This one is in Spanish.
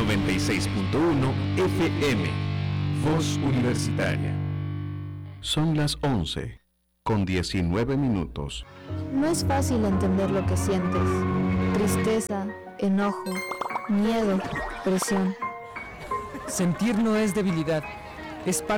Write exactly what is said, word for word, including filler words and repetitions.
noventa y seis punto uno F M, Voz Universitaria. Son las once, con diecinueve minutos. No es fácil entender lo que sientes. Tristeza, enojo, miedo, presión. Sentir no es debilidad, es parte